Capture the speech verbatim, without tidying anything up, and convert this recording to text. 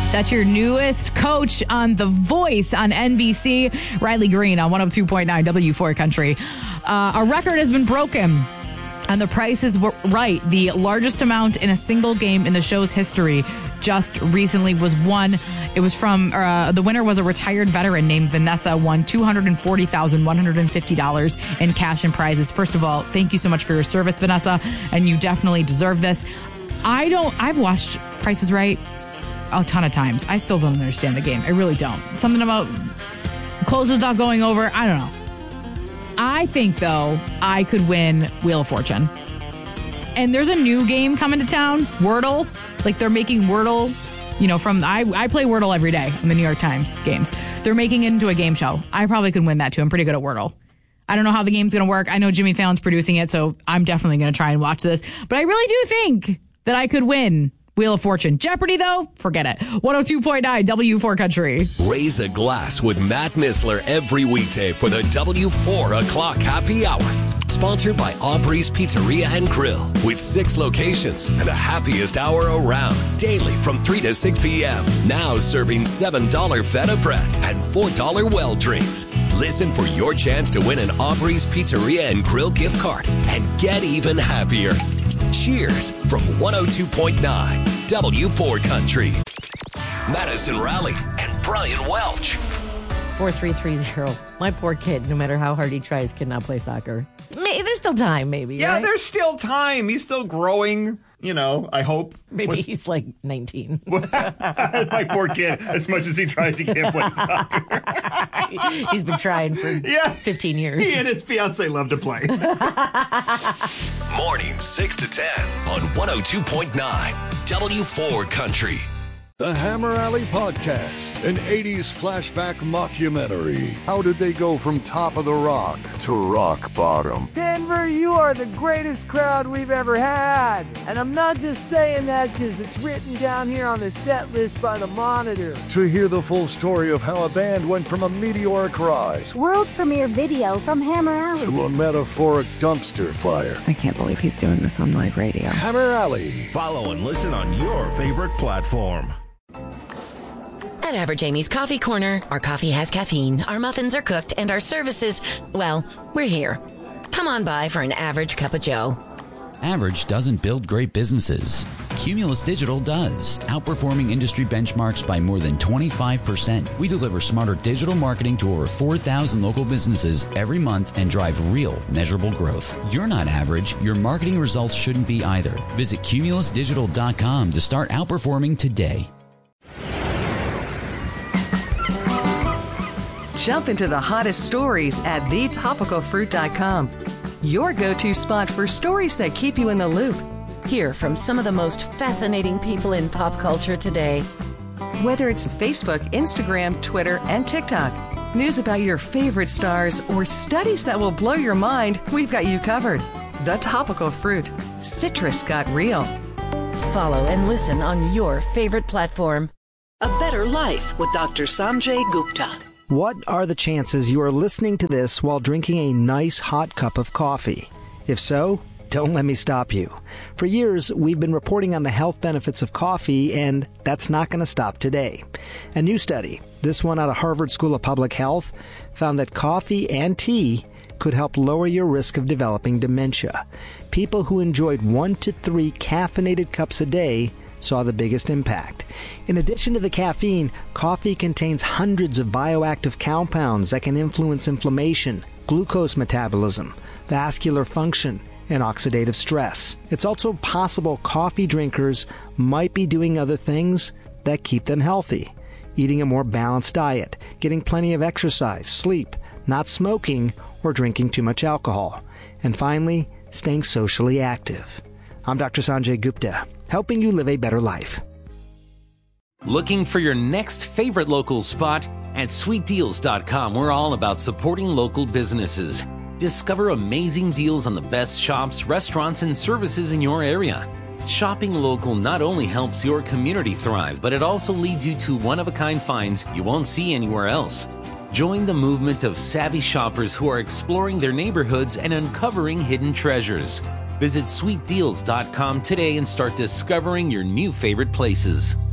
That's your newest coach on The Voice on N B C, Riley Green on one oh two point nine W four Country. Uh, a record has been broken. And The Price is Right. The largest amount in a single game in the show's history just recently was won. It was from, uh, the winner was a retired veteran named Vanessa, won two hundred forty thousand one hundred fifty dollars in cash and prizes. First of all, thank you so much for your service, Vanessa, and you definitely deserve this. I don't, I've watched Price is Right a ton of times. I still don't understand the game. I really don't. Something about clothes without going over. I don't know. I think, though, I could win Wheel of Fortune. And there's a new game coming to town, Wordle. Like, they're making Wordle, you know, from... I, I play Wordle every day in the New York Times games. They're making it into a game show. I probably could win that, too. I'm pretty good at Wordle. I don't know how the game's going to work. I know Jimmy Fallon's producing it, so I'm definitely going to try and watch this. But I really do think that I could win Wheel of Fortune. Jeopardy, though, forget it. one oh two point nine W four Country. Raise a glass with Matt Missler every weekday for the W four o'clock happy hour. Sponsored by Aubrey's Pizzeria and Grill, with six locations and the happiest hour around. Daily from three to six p.m. Now serving seven dollars feta bread and four dollars well drinks. Listen for your chance to win an Aubrey's Pizzeria and Grill gift card and get even happier. Cheers from one oh two point nine W four Country. Madison Raleigh and Brian Welch. four three three zero. My poor kid, no matter how hard he tries, cannot play soccer. May, there's still time, maybe. Yeah, right? There's still time. He's still growing, you know, I hope. Maybe With, he's like nineteen. My poor kid, as much as he tries, he can't play soccer. He's been trying for yeah. fifteen years. He and his fiance love to play. Morning six to ten on one oh two point nine W four Country. The Hammer Alley Podcast, an eighties flashback mockumentary. How did they go from top of the rock to rock bottom? Denver, you are the greatest crowd we've ever had. And I'm not just saying that because it's written down here on the set list by the Monitor. To hear the full story of how a band went from a meteoric rise, world premiere video from Hammer Alley, to a metaphoric dumpster fire. I can't believe he's doing this on live radio. Hammer Alley. Follow and listen on your favorite platform. At Average Amy's Coffee Corner, our coffee has caffeine, our muffins are cooked, and our services, well, we're here. Come on by for an average cup of joe. Average doesn't build great businesses. Cumulus Digital does, outperforming industry benchmarks by more than twenty-five percent. We deliver smarter digital marketing to over four thousand local businesses every month and drive real, measurable growth. You're not average. Your marketing results shouldn't be either. Visit cumulus digital dot com to start outperforming today. Jump into the hottest stories at the topical fruit dot com. Your go-to spot for stories that keep you in the loop. Hear from some of the most fascinating people in pop culture today. Whether it's Facebook, Instagram, Twitter, and TikTok, news about your favorite stars, or studies that will blow your mind, we've got you covered. The Topical Fruit. Citrus got real. Follow and listen on your favorite platform. A Better Life with Doctor Sanjay Gupta. What are the chances you are listening to this while drinking a nice hot cup of coffee? If so, don't let me stop you. For years, we've been reporting on the health benefits of coffee, and that's not going to stop today. A new study, this one out of Harvard School of Public Health, found that coffee and tea could help lower your risk of developing dementia. People who enjoyed one to three caffeinated cups a day saw the biggest impact. In addition to the caffeine, coffee contains hundreds of bioactive compounds that can influence inflammation, glucose metabolism, vascular function, and oxidative stress. It's also possible coffee drinkers might be doing other things that keep them healthy. Eating a more balanced diet, getting plenty of exercise, sleep, not smoking, or drinking too much alcohol. And finally, staying socially active. I'm Doctor Sanjay Gupta, helping you live a better life. Looking for your next favorite local spot? At sweet deals dot com, we're all about supporting local businesses. Discover amazing deals on the best shops, restaurants, and services in your area. Shopping local not only helps your community thrive, but it also leads you to one-of-a-kind finds you won't see anywhere else. Join the movement of savvy shoppers who are exploring their neighborhoods and uncovering hidden treasures. Visit sweet deals dot com today and start discovering your new favorite places.